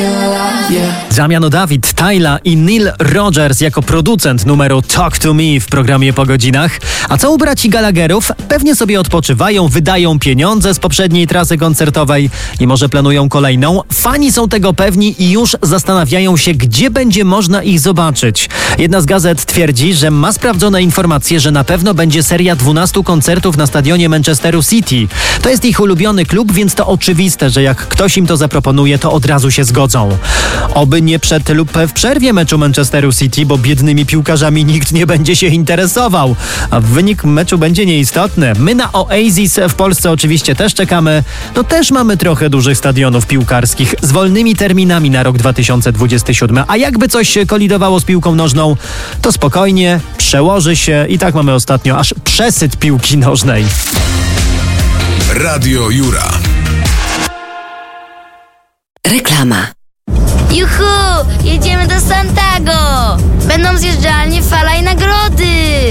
Damiano David, Tyla i Neil Rogers jako producent numeru Talk to Me w programie Po godzinach. A co u braci Gallagherów? Pewnie sobie odpoczywają, wydają pieniądze z poprzedniej trasy koncertowej i może planują kolejną. Fani są tego pewni i już zastanawiają się, gdzie będzie można ich zobaczyć. Jedna z gazet twierdzi, że ma sprawdzone informacje, że na pewno będzie seria 12 koncertów na stadionie Manchesteru City. To jest ich ulubiony klub, więc to oczywiste, że jak ktoś im to zaproponuje, to od razu się zgodzą. Oby nie przed lub w przerwie meczu Manchesteru City, bo biednymi piłkarzami nikt nie będzie się interesował, a wynik meczu będzie nieistotny. My na Oasis w Polsce oczywiście też czekamy. No też mamy trochę dużych stadionów piłkarskich z wolnymi terminami na rok 2027, a jakby coś kolidowało z piłką nożną, to spokojnie, przełoży się i tak mamy ostatnio aż przesyt piłki nożnej. Radio Jura. Reklama. Juhu! Jedziemy do Santago! Będą zjeżdżalnie, fala i nagrody!